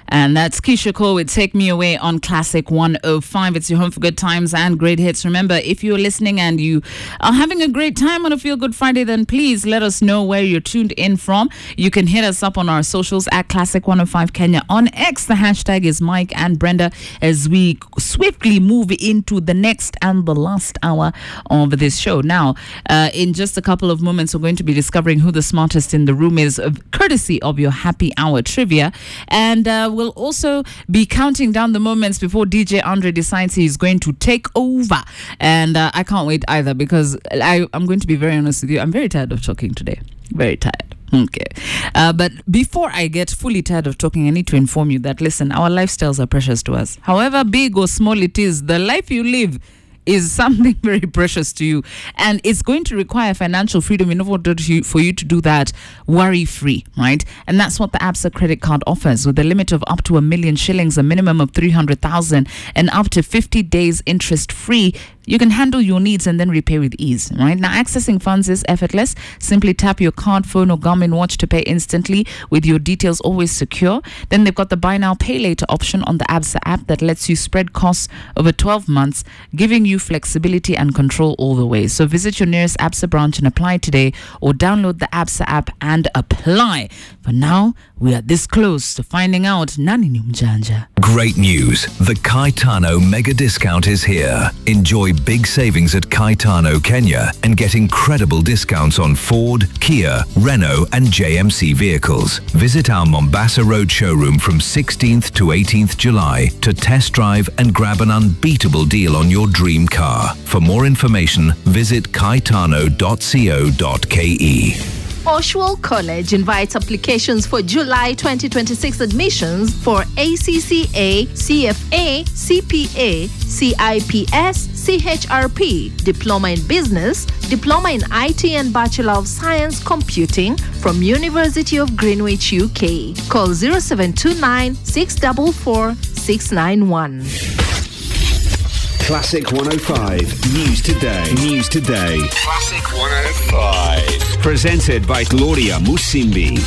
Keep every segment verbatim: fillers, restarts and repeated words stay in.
And that's Keisha Cole with Take Me Away on Classic one oh five. It's your home for good times and great hits. Remember, if you're listening and you are having a great time on a Feel Good Friday, then please let us know where you're tuned in from. You can hit us up on our socials at Classic one oh five Kenya. On X, the hashtag is Mike and Brenda as we swiftly move into the next and the last hour of this show. Now, uh, in just a couple of moments, we're going to be discovering who the smartest in the room is, uh, courtesy of your happy hour trivia. And uh, we'll also be counting down the moments before D J Andre decides he's going to take over. And uh, I can't wait either, because I, I'm going to be very honest with you. I'm very tired of talking today. Very tired. Okay. Uh, but before I get fully tired of talking, I need to inform you that, listen, our lifestyles are precious to us. However big or small it is, the life you live is something very precious to you, and it's going to require financial freedom in order to, for you to do that worry-free, right? And that's what the Absa credit card offers, with a limit of up to a million shillings, a minimum of three hundred thousand, and up to fifty days interest-free. You can handle your needs and then repay with ease, right? Now, accessing funds is effortless. Simply tap your card, phone, or Garmin watch to pay instantly with your details always secure. Then they've got the buy now, pay later option on the Absa app that lets you spread costs over twelve months, giving you flexibility and control all the way. So visit your nearest Absa branch and apply today, or download the Absa app and apply. For now, we are this close to finding out nani ni mjanja. Great news. The Kaitano mega discount is here. Enjoy big savings at Kaitano Kenya and get incredible discounts on Ford, Kia, Renault and J M C vehicles. Visit our Mombasa Road showroom from sixteenth to eighteenth July to test drive and grab an unbeatable deal on your dream car. For more information, visit kaitano dot co dot ke. Oswald College invites applications for July twenty twenty-six admissions for A C C A, C F A, C P A, C I P S, C H R P, Diploma in Business, Diploma in I T and Bachelor of Science Computing from University of Greenwich, U K. Call zero seven two nine, six four four, six nine one. Classic one oh five News Today. News Today. Classic one oh five. Presented by Gloria Musimbi.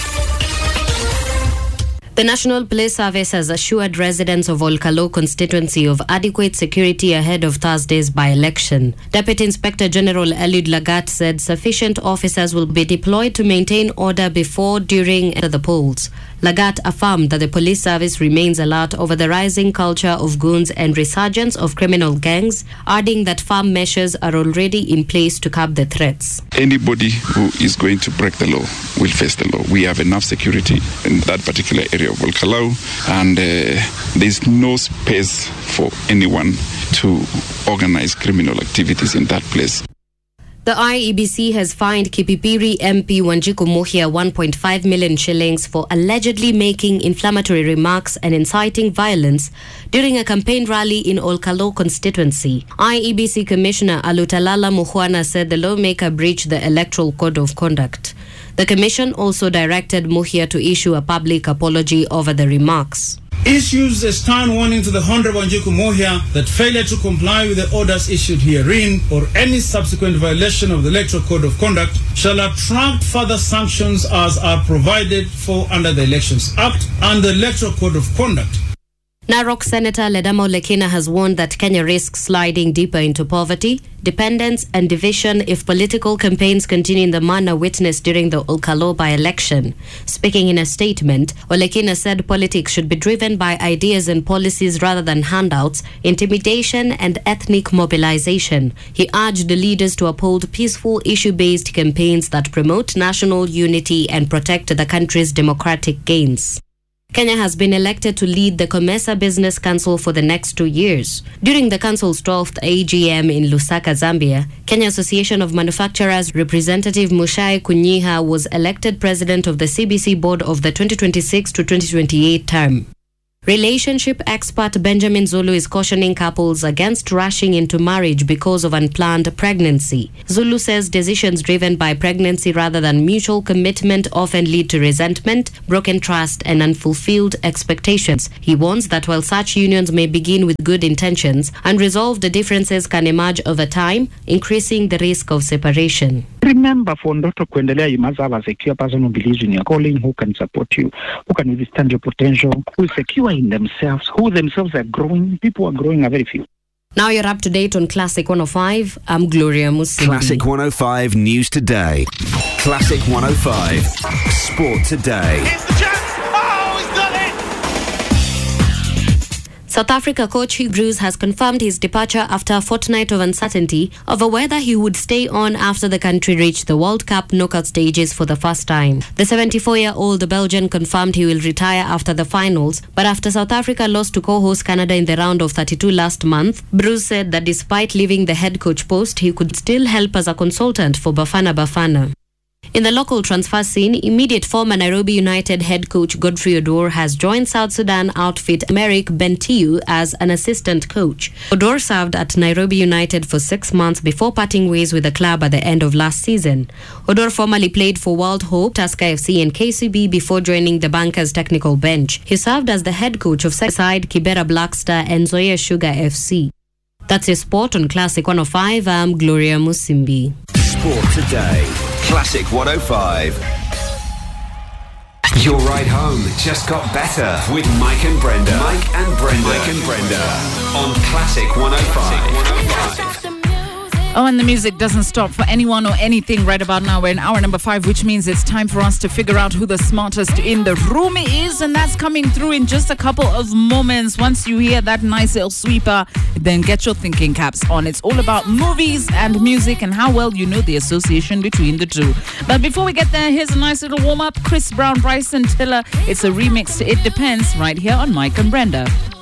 The National Police Service has assured residents of Olkalo constituency of adequate security ahead of Thursday's by-election. Deputy Inspector General Eliud Lagat said sufficient officers will be deployed to maintain order before, during, and after the polls. Lagat affirmed that the police service remains alert over the rising culture of goons and resurgence of criminal gangs, adding that firm measures are already in place to curb the threats. Anybody who is going to break the law will face the law. We have enough security in that particular area of Olkalo, and uh, there's no space for anyone to organize criminal activities in that place. The I E B C has fined Kipipiri M P Wanjiku Muhia one point five million shillings for allegedly making inflammatory remarks and inciting violence during a campaign rally in Olkalo constituency. I E B C Commissioner Alutalala Muhwana said the lawmaker breached the Electoral Code of Conduct. The commission also directed Muhia to issue a public apology over the remarks. Issues a stern warning to the Honorable Wanjiku Muhia that failure to comply with the orders issued herein or any subsequent violation of the Electoral Code of Conduct shall attract further sanctions as are provided for under the Elections Act and the Electoral Code of Conduct. Narok Senator Ledamo Lekina has warned that Kenya risks sliding deeper into poverty, dependence and division if political campaigns continue in the manner witnessed during the Olkalo by-election. Speaking in a statement, Olekina said politics should be driven by ideas and policies rather than handouts, intimidation and ethnic mobilization. He urged the leaders to uphold peaceful issue-based campaigns that promote national unity and protect the country's democratic gains. Kenya has been elected to lead the COMESA Business Council for the next two years. During the council's twelfth A G M in Lusaka, Zambia, Kenya Association of Manufacturers Representative Mushai Kunyiha was elected president of the C B C board of the twenty twenty-six to twenty twenty-eight term. Relationship expert Benjamin Zulu is cautioning couples against rushing into marriage because of unplanned pregnancy. Zulu says decisions driven by pregnancy rather than mutual commitment often lead to resentment, broken trust, and unfulfilled expectations. He warns that while such unions may begin with good intentions, unresolved differences can emerge over time, increasing the risk of separation. Remember, for Ndoto kuendelea, you must have a secure person who believes in your calling, who can support you, who can withstand your potential, who is secure in themselves, who themselves are growing. People who are growing are very few. Now you're up to date on Classic one oh five. I'm Gloria Musimbi. Classic one oh five News Today. Classic one oh five Sport Today. Here's the chance. Oh, he's done it! South Africa coach Hugh Bruce has confirmed his departure after a fortnight of uncertainty over whether he would stay on after the country reached the World Cup knockout stages for the first time. The seventy-four-year-old Belgian confirmed he will retire after the finals, but after South Africa lost to co-host Canada in the round of thirty-two last month, Bruce said that despite leaving the head coach post, he could still help as a consultant for Bafana Bafana. In the local transfer scene, immediate former Nairobi United head coach Godfrey Odor has joined South Sudan outfit Merrick Bentiu as an assistant coach. Odor served at Nairobi United for six months before parting ways with the club at the end of last season. Odor formerly played for World Hope, Tusker F C and K C B before joining the Bankers technical bench. He served as the head coach of side Kibera Blackstar and Zoya Sugar F C. That's your sport on Classic one oh five. I'm Gloria Musimbi. Sport Today. Classic one oh five. Your ride home just got better with Mike and Brenda. Mike and Brenda. Mike and Brenda on Classic one oh five. Oh, and the music doesn't stop for anyone or anything right about now. We're in hour number five, which means it's time for us to figure out who the smartest in the room is. And that's coming through in just a couple of moments. Once you hear that nice little sweeper, then get your thinking caps on. It's all about movies and music and how well you know the association between the two. But before we get there, here's a nice little warm-up. Chris Brown, Bryson Tiller. It's a remix to It Depends right here on Mike and Brenda.